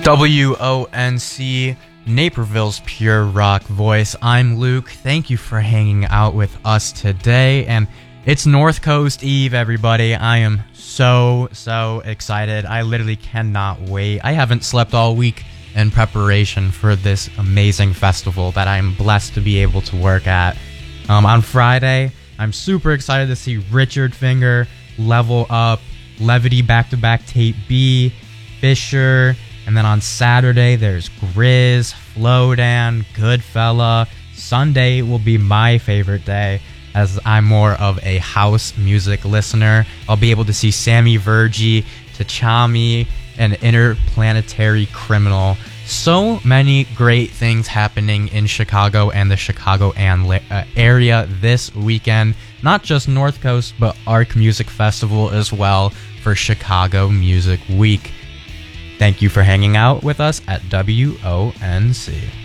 WONC, Naperville's pure rock voice. I'm Luke. Thank you for hanging out with us today. And it's North Coast Eve, everybody. I am so excited. I literally cannot wait. I haven't slept all week in preparation for this amazing festival that I'm blessed to be able to work at. On Friday, I'm super excited to see Richard Finger, Level Up, Levity Back-to-Back Tape B, Fisher, and then on Saturday there's Grizz, Flowdan, Goodfella. Sunday will be my favorite day as I'm more of a house music listener. I'll be able to see Sammy Vergi, Tachami, and Interplanetary Criminal. So many great things happening in Chicago and the Chicago area this weekend. Not just North Coast, but Arc Music Festival as well for Chicago Music Week. Thank you for hanging out with us at WONC.